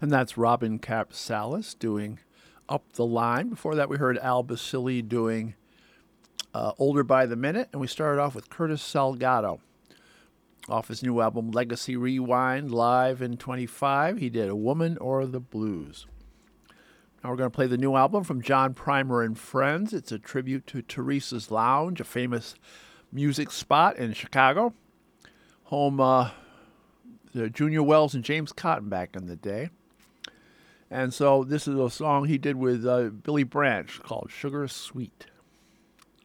And that's Robin Capsalis doing Up the Line. Before that, we heard Al Basili doing Older by the Minute. And we started off with Curtis Salgado off his new album Legacy Rewind, live in 25. He did A Woman or the Blues. Now we're going to play the new album from John Primer and Friends. It's a tribute to Teresa's Lounge, a famous music spot in Chicago, home to Junior Wells and James Cotton back in the day. And so this is a song he did with Billy Branch called Sugar Sweet.